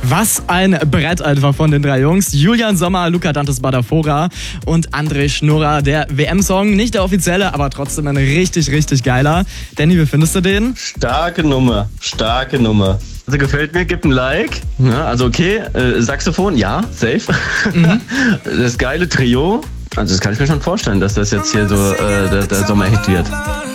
Was ein Brett einfach von den drei Jungs. Julian Sommer, Luca Dantes Badafora und André Schnurrer. Der WM-Song, nicht der offizielle, aber trotzdem ein richtig, richtig geiler. Danny, wie findest du den? Starke Nummer. Also gefällt mir, gib ein Like. Ja, also okay, Saxophon, ja, safe. Das geile Trio. Also das kann ich mir schon vorstellen, dass das jetzt hier so der Sommerhit wird.